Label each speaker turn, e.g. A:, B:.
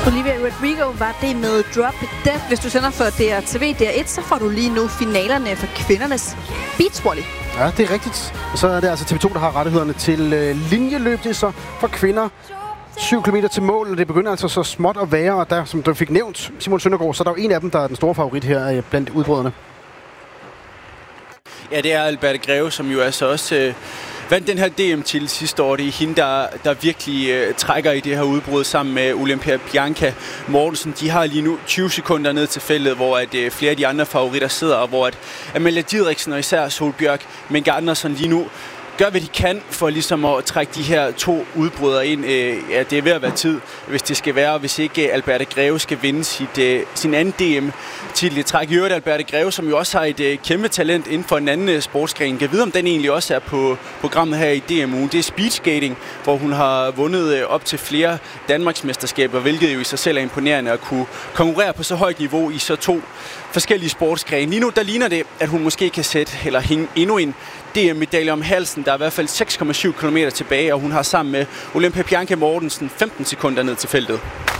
A: Olivia Rodrigo var det med Drop Dead. Hvis du sender for DRTV DR1, så får du lige nu finalerne for kvindernes beachvolley.
B: Ja, det er rigtigt. Og så er det altså TV2, der har rettighederne til linjeløb. Det er så for kvinder 7 km til mål, og det begynder altså så småt at være. Og der, som du fik nævnt, Simon Søndergaard, så er der jo en af dem, der er den store favorit her blandt udbryderne.
C: Ja, det er Alberte Greve, som jo altså også vandt den her DM-titel sidste år. Det er hende, der virkelig trækker i det her udbrud sammen med Olympia Bianca Mortensen. De har lige nu 20 sekunder ned til feltet, hvor at flere af de andre favoritter sidder, og hvor at Amalia Didriksen og især Solbjørg Menke Andersen lige nu gør, hvad de kan for ligesom at trække de her to udbrydere ind. Ja, det er ved at være tid, hvis det skal være, hvis ikke Alberte Greve skal vinde sin anden DM-titel i træk. I øvrigt Alberte Greve, som jo også har et kæmpe talent inden for en anden sportsgren. Kan vide, om den egentlig også er på programmet her i DM-ugen. Det er speedskating, hvor hun har vundet op til flere Danmarksmesterskaber, hvilket jo i sig selv er imponerende at kunne konkurrere på så højt niveau i så to forskellige sportsgrene. Lige nu, der ligner det, at hun måske kan sætte eller hænge endnu en DM-medalje om halsen. Der er i hvert fald 6,7 km tilbage, og hun har sammen med Olympia Bianca Mortensen 15 sekunder ned til feltet.